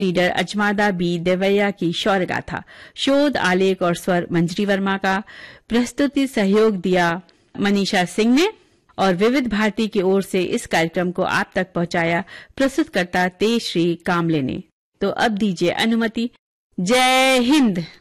Leader अजमादा B Devaiah की शौर्य गाथा, शोध आलेख और स्वर मंजरी वर्मा का, प्रस्तुति सहयोग दिया मनीषा सिंह ने और विविध भारती की ओर से इस कार्यक्रम को आप तक पहुंचाया प्रस्तुतकर्ता तेजश्री कामले ने। तो अब दीजिए अनुमति। जय हिंद।